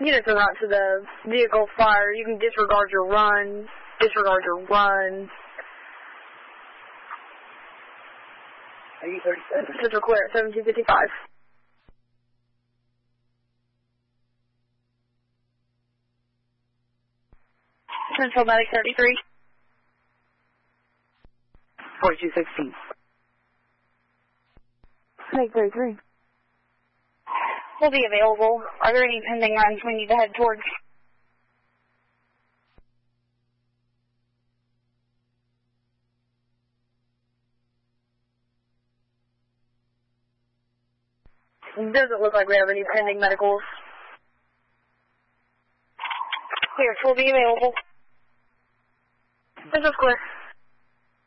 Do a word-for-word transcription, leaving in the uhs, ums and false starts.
Units are not to the vehicle fire. You can disregard your run, disregard your run. Are you thirty-seven? Central clear at seventeen fifty-five. Central medic thirty-three. forty-two sixteen. Medic thirty-three. Will be available. Are there any pending runs we need to head towards? It doesn't look like we have any pending medicals. Clear, will be available. This is clear.